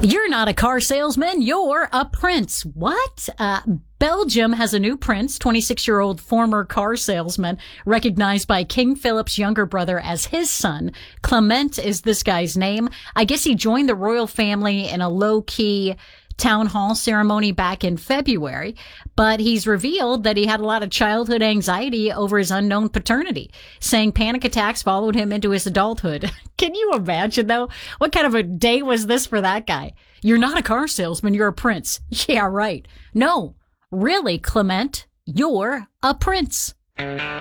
You're not a car salesman, you're a prince. What? Belgium has a new prince, 26-year-old former car salesman, recognized by King Philip's younger brother as his son. Clement is this guy's name. I guess he joined the royal family in a low-key town hall ceremony back in February, but he's revealed that he had a lot of childhood anxiety over his unknown paternity, saying panic attacks followed him into his adulthood. Can you imagine, though? What kind of a day was this for that guy? You're not a car salesman, you're a prince. Yeah, right. No, really, Clement, you're a prince.